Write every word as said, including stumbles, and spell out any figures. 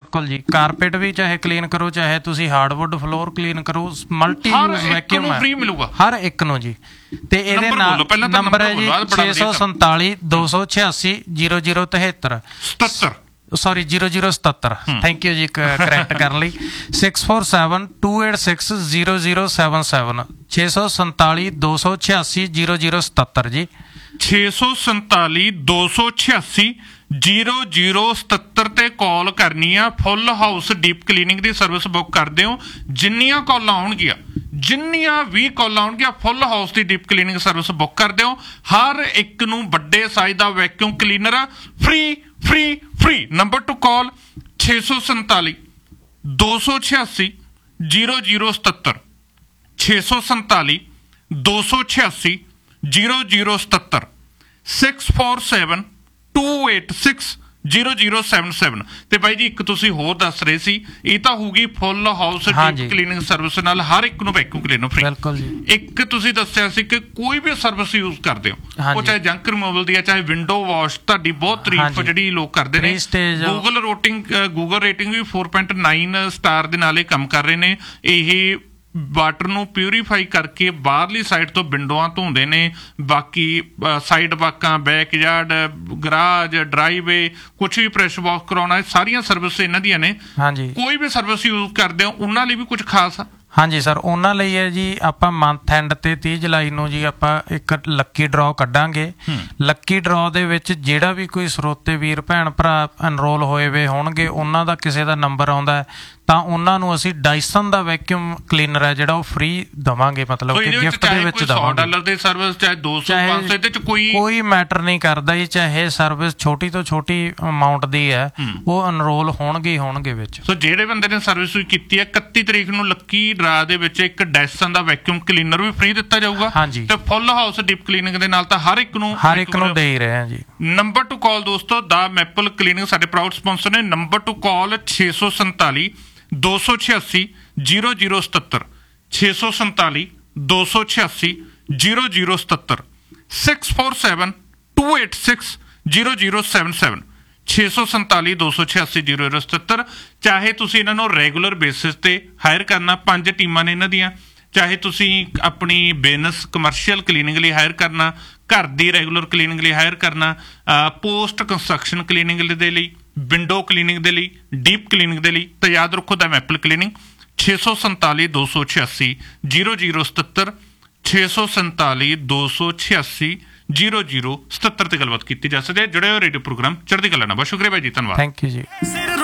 ਬਿਲਕੁਲ ਜੀ। ਕਾਰਪੇਟ ਵੀ ਚਾਹੇ ਕਲੀਨ ਕਰੋ, ਚਾਹੇ ਤੁਸੀਂ ਹਾਰਡਵੁੱਡ ਫਲੋਰ ਕਲੀਨ ਕਰੋ, ਮਲਟੀ ਯੂਜ਼ ਵੈਕਿਊਮ ਫ੍ਰੀ ਮਿਲੂਗਾ ਹਰ ਇੱਕ ਨੂੰ ਜੀ। ਤੇ ਇਹਦੇ ਨਾਲ ਨੰਬਰ ਹੈ ਜੀ ਛੇ ਸੌ ਸੰਤਾਲੀ ਦੋ ਸੌ ਛਿਆਸੀ ਜੀਰੋ ਜੀਰੋ ਤਿਹੱਤਰ ਸਤੱਤਰ ਸੌਰੀ ਜੀਰੋ ਜੀਰੋ ਸਤੱਤਰ। ਥੈਂਕ ਯੂ ਜੀ ਕਰੈਕਟ ਕਰਨ ਲਈ। Six four seven to eight six zero zero seven seven ਛੇ ਸੌ ਸੰਤਾਲੀ ਦੋ ਸੌ ਛਿਆਸੀ ਜੀਰੋ ਜੀਰੋ ਸਤੱਤਰ ਜੀ। ਛੇ ਸੌ ਸੰਤਾਲੀ ਦੋ ਸੌ ਛਿਆਸੀ ਜੀਰੋ ਜੀਰੋ ਸਤੱਤਰ ਤੇ ਕਾਲ ਕਰਨੀ ਆ। ਫੁੱਲ ਹਾਊਸ ਡੀਪ ਕਲੀਨਿੰਗ ਦੀ ਸਰਵਿਸ ਬੁੱਕ ਕਰਦੇ ਹੋ। ਜਿੰਨੀਆਂ ਕਾਲਾਂ ਆਉਣਗੀਆਂ ਜਿੰਨੀਆਂ ਵੀ ਕਾਲਾਂ ਆਉਣਗੀਆਂ ਫੁੱਲ ਹਾਊਸ ਦੀ ਡੀਪ ਕਲੀਨਿੰਗ ਸਰਵਿਸ ਬੁੱਕ ਕਰਦੇ ਹੋ। ਹਰ ਇੱਕ ਨੂੰ ਵੱਡੇ ਸਾਈਜ਼ ਦਾ vacuum cleaner free free free. Number two ਕਾਲ ਛੇ ਸੌ ਸੰਤਾਲੀ ਦੋ ਸੌ ਛਿਆਸੀ ਜੀਰੋ ਜੀਰੋ ਸਤੱਤਰ ਛੇ ਸੌ ਸੰਤਾਲੀ ਦੋ ਸੌ ਛਿਆਸੀ ਜੀਰੋ ਜੀਰੋ ਸਤੱਤਰ six four seven to eight six zero zero seven seven. ਤੇ ਬਾਈ ਜੀ ਇੱਕ ਤੁਸੀਂ ਹੋਰ ਦੱਸ ਰਹੇ ਸੀ, ਇਹ ਤਾਂ ਹੋਊਗੀ ਫੁੱਲ ਹਾਊਸ ਡੀਪ ਕਲੀਨਿੰਗ ਸਰਵਿਸ ਨਾਲ ਹਰ ਇੱਕ ਨੂੰ ਵੈਕਿਊਮ ਕਲੀਨਰ ਫ੍ਰੀ। ਬਿਲਕੁਲ ਜੀ। ਇੱਕ ਤੁਸੀਂ ਦੱਸਿਆ ਸੀ ਕਿ ਕੋਈ ਵੀ ਸਰਵਿਸ ਯੂਜ਼ ਕਰਦੇ ਹੋ, ਉਹ ਚਾਹੇ ਜੰਕ ਰਿਮੂਵਲ ਦੀ ਹੈ ਚਾਹੇ ਵਿੰਡੋ ਵਾਸ਼, ਤੁਹਾਡੀ ਬਹੁਤ ਤਾਰੀਫ ਜਿਹੜੀ ਲੋਕ ਕਰਦੇ ਨੇ। ਗੂਗਲ ਰੇਟਿੰਗ ਗੂਗਲ ਰੇਟਿੰਗ ਵੀ ਫੋਰ ਪੁਆਇੰਟ ਨਾਈਨ ਸਟਾਰ ਦੇ ਨਾਲ ਇਹ ਕੰਮ ਕਰ ਰਹੇ ਨੇ। ਇਹ ਵਾਟਰ ਨੂੰ ਪਿਊਰੀਫਾਈ ਕਰਕੇ ਬਾਹਰਲੀ ਸਾਈਡ ਤੋਂ ਵਿੰਡੋਆਂ ਧੋਂਦੇ ਨੇ। ਬਾਕੀ ਸਾਈਡ ਵਾਕਾਂ, ਬੈਕ ਯਾਰਡ, ਗਰਾਜ, ਡਰਾਈਵੇ, ਕੁਛ ਵੀ ਪ੍ਰੈਸ਼ਰ ਵਾਸ਼ ਕਰਾਉਣਾ, ਸਾਰੀਆਂ ਸਰਵਿਸ ਇਹਨਾਂ ਦੀਆਂ ਨੇ। ਕੋਈ ਵੀ ਸਰਵਿਸ ਯੂਜ਼ ਕਰਦੇ ਹੋ ਉਹਨਾਂ ਲਈ ਵੀ ਕੁਝ ਖਾਸ ਆ? ਹਾਂਜੀ ਸਰ, ਉਹਨਾਂ ਲਈ ਹੈ ਜੀ। ਆਪਾਂ ਮੰਥ ਐਂਡ ਤੇ ਤੀਹ ਜੁਲਾਈ ਨੂੰ ਜੀ ਆਪਾਂ ਇੱਕ ਲੱਕੀ ਡਰਾਅ ਕੱਢਾਂਗੇ। ਲੱਕੀ ਡਰਾਅ ਦੇ ਵਿੱਚ ਜਿਹੜਾ ਵੀ ਕੋਈ ਸਰੋਤੇ ਵੀਰ ਭੈਣ ਭਰਾ ਐਨਰੋਲ ਹੋਏ ਵੇ ਹੋਣਗੇ, ਉਹਨਾਂ ਦਾ ਕਿਸੇ ਦਾ ਨੰਬਰ ਆਉਂਦਾ ਤਾਂ ਉਹਨਾਂ ਨੂੰ ਅਸੀਂ ਡਾਇਸਨ ਦਾ ਵੈਕਿਊਮ ਕਲੀਨਰ ਹੈ ਜਿਹੜਾ ਉਹ ਫ੍ਰੀ ਦੇਵਾਂਗੇ, ਮਤਲਬ ਕਿ ਗਿਫਟ ਦੇ ਵਿੱਚ ਦੇਵਾਂਗੇ। ਡਾਲਰ ਦੀ ਸਰਵਿਸ ਚਾਹੇ ਦੋ ਸੌ ਪੰਜ ਸੌ, ਇਹਦੇ ਚ ਕੋਈ ਕੋਈ ਮੈਟਰ ਨਹੀਂ ਕਰਦਾ ਜੀ। ਚਾਹੇ ਸਰਵਿਸ ਛੋਟੀ ਤੋਂ ਛੋਟੀ ਅਮਾਊਂਟ ਦੀ ਹੈ, ਉਹ ਐਨਰੋਲ ਹੋਣਗੇ ਹੀ ਹੋਣਗੇ ਵਿੱਚ। ਸੋ ਜਿਹੜੇ ਬੰਦੇ ਨੇ ਸਰਵਿਸ ਕੀਤੀ ਹੈ ਇਕੱਤੀ ਤਰੀਕ ਨੂੰ ਲੱਕੀ ਡਰਾ ਦੇ ਵਿੱਚ ਇੱਕ ਡਾਇਸਨ ਦਾ ਵੈਕਿਊਮ ਕਲੀਨਰ ਵੀ ਫ੍ਰੀ ਦਿੱਤਾ ਜਾਊਗਾ। ਹਾਂਜੀ। ਤੇ ਫੁੱਲ ਹਾਊਸ ਡੀਪ ਕਲੀਨਿੰਗ ਦੇ ਨਾਲ ਤਾਂ ਹਰ ਇੱਕ ਨੂੰ ਹਰ ਇੱਕ ਨੂੰ ਦੇ ਹੀ ਰਹੇ ਆ ਜੀ। ਨੰਬਰ ਟੂ ਕਾਲ ਦੋਸਤੋ, ਦਾ ਮੈਪਲ ਕਲੀਨਿੰਗ ਸਾਡੇ ਪ੍ਰਾਊਡ ਸਪਾਂਸਰ ਨੇ। ਨੰਬਰ ਟੂ ਕਾਲ ਛੇ ਸੌ ਸੰਤਾਲੀ ਦੋ ਸੌ ਛਿਆਸੀ ਜੀਰੋ ਜੀਰੋ ਸਤੱਤਰ ਛੇ ਸੌ ਸੰਤਾਲੀ ਦੋ ਸੌ ਛਿਆਸੀ ਜੀਰੋ ਜੀਰੋ ਸਤੱਤਰ six four seven to eight six zero zero seven seven ਛੇ ਸੌ ਸੰਤਾਲੀ ਦੋ ਸੌ ਛਿਆਸੀ ਜੀਰੋ ਜੀਰੋ ਸਤੱਤਰ। ਚਾਹੇ ਤੁਸੀਂ ਇਹਨਾਂ ਨੂੰ ਰੈਗੂਲਰ ਬੇਸਿਸ ਤੇ ਹਾਇਰ ਕਰਨਾ, ਪੰਜ ਟੀਮਾਂ ਨੇ ਇਹਨਾਂ ਦੀਆਂ। ਚਾਹੇ ਤੁਸੀਂ ਆਪਣੀ ਬਿਜ਼ਨਸ ਕਮਰਸ਼ੀਅਲ ਕਲੀਨਿੰਗ ਲਈ ਹਾਇਰ ਕਰਨਾ, ਘਰ ਦੀ ਰੈਗੂਲਰ ਕਲੀਨਿੰਗ ਲਈ ਹਾਇਰ ਕਰਨਾ, ਪੋਸਟ ਕੰਸਟਰਕਸ਼ਨ ਕਲੀਨਿੰਗ ਦੇ ਲਈ, ਵਿੰਡੋ ਕਲੀਨਿੰਗ ਦੇ ਲਈ, ਡੀਪ ਕਲੀਨਿੰਗ ਦੇ ਲਈ, ਤਾਂ ਯਾਦ ਰੱਖੋ ਦਾ ਮੈਪਲ ਕਲੀਨਿੰਗ ਛੇ ਸੌ ਸੰਤਾਲੀ ਦੋ ਸੌ ਛਿਆਸੀ ਜੀਰੋ ਜੀਰੋ ਸਤੱਤਰ ਛੇ ਸੌ ਸੰਤਾਲੀ ਦੋ ਸੌ ਛਿਆਸੀ ਜੀਰੋ ਜੀਰੋ ਸਤੱਤਰ ਤੇ ਗੱਲਬਾਤ ਕੀਤੀ ਜਾ ਸਕਦੀ ਹੈ। ਜੁੜੇ ਹੋਏ ਰੇਡੀਓ ਪ੍ਰੋਗਰਾਮ ਚੜ੍ਹਦੀ ਕਲਾ ਨਾਲ। ਬਹੁਤ ਸ਼ੁਕਰੀਆ ਭਾਈ ਜੀ, ਧੰਨਵਾਦ। ਥੈਂਕ ਯੂ ਜੀ।